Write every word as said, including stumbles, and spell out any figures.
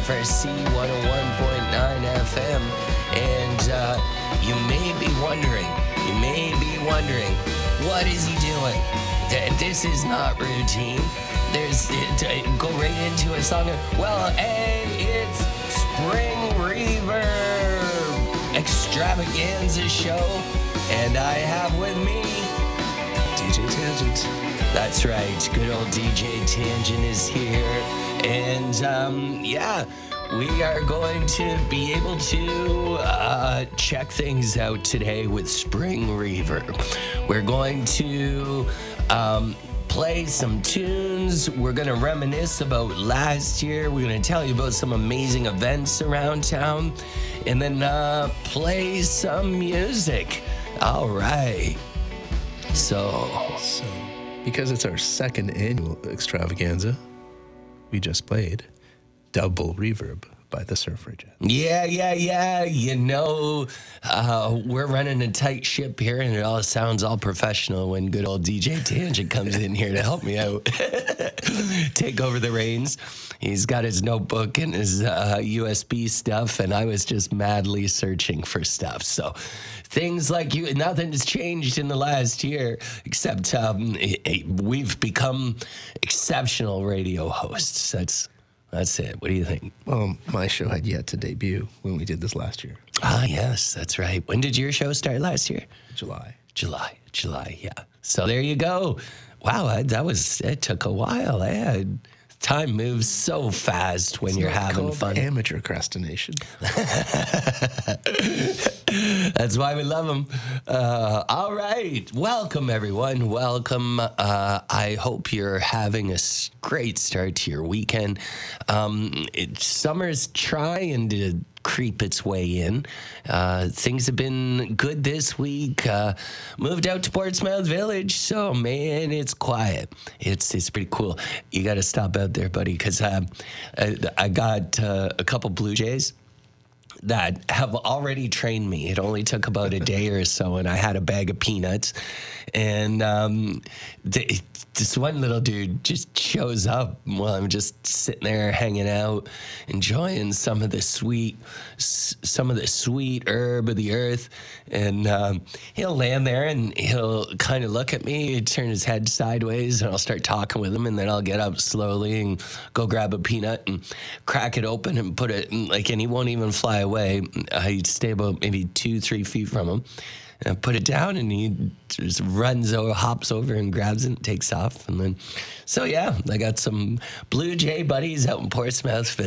F R C one oh one point nine F M. And uh, you may be wondering, you may be wondering, what is he doing? Th- This is not routine. There's, it, go right into a song. Well, and it's Spring Reverb Extravaganza Show. And I have with me D J Tangent. That's right. Good old D J Tangent is here. And um, yeah, we are going to be able to uh, check things out today with Spring Reverb. We're going to um, play some tunes. We're going to reminisce about last year. We're going to tell you about some amazing events around town. And then uh, play some music. All right. So... So, because it's our second annual extravaganza, we just played Double Reverb by the Suffragettes. Yeah, yeah, yeah. You know, uh, we're running a tight ship here, and it all sounds all professional when good old D J Tangent comes in here to help me out, take over the reins. He's got his notebook and his uh, U S B stuff, and I was just madly searching for stuff. So things like you, nothing has changed in the last year, except um, it, it, we've become exceptional radio hosts. That's That's it. What do you think? Well, my show had yet to debut when we did this last year. Ah, yes, that's right. When did your show start last year? July. July, July, yeah. So there you go. Wow, I- that was, it took a while. Eh? Time moves so fast when It's you're not having called fun. Amateur procrastination. That's why we love them. Uh, all right. Welcome, everyone. Welcome. Uh, I hope you're having a s- great start to your weekend. Um, it, summer's trying to creep its way in. Uh, things have been good this week. Uh, moved out to Portsmouth Village, so man, it's quiet. It's it's pretty cool. You got to stop out there, buddy, because uh, I, I got uh, a couple Blue Jays that have already trained me. It only took about a day or so, and I had a bag of peanuts. And um, th- this one little dude just shows up while I'm just sitting there hanging out, enjoying some of the sweet, s- some of the sweet herb of the earth. And um, he'll land there and he'll kind of look at me, he'd turn his head sideways, and I'll start talking with him. And then I'll get up slowly and go grab a peanut and crack it open and put it in, like, and he won't even fly away. I stay about maybe two, three feet from him. And I put it down, and he just runs over, hops over, and grabs it and takes off. And then, so yeah, I got some Blue Jay buddies out in Portsmouth